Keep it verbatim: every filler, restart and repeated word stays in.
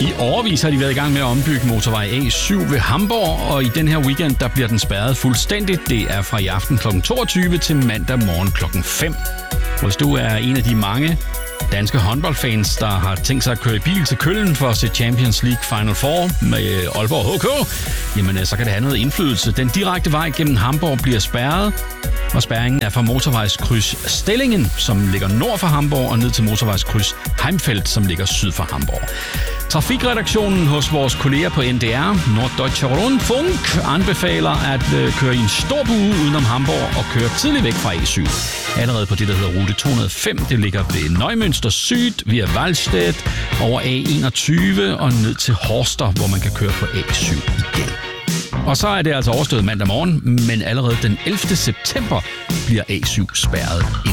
I årevis har de været i gang med at ombygge motorvej A syv ved Hamborg, og i den her weekend der bliver den spærret fuldstændigt. Det er fra i aften klokken toogtyve til mandag morgen klokken fem. Hvis du er en af de mange danske håndboldfans, der har tænkt sig at køre i bil til Køln for at se Champions League Final Four med Aalborg H K, jamen så kan det have noget indflydelse. Den direkte vej gennem Hamborg bliver spærret, og spærringen er fra motorvejskryds Stellingen, som ligger nord for Hamborg, og ned til motorvejskryds Heimfeld, som ligger syd for Hamborg. Trafikredaktionen hos vores kolleger på N D R, Norddeutscher Rundfunk, anbefaler at øh, køre i en stor bue udenom Hamborg og køre tidligt væk fra A syv. Allerede på det, der hedder rute to hundrede og fem, det ligger ved Neumünster Syd, via Wallstedt, over A enogtyve og ned til Horster, hvor man kan køre på A syv igen. Og så er det altså overstået mandag morgen, men allerede den ellevte september bliver A syv spærret ind.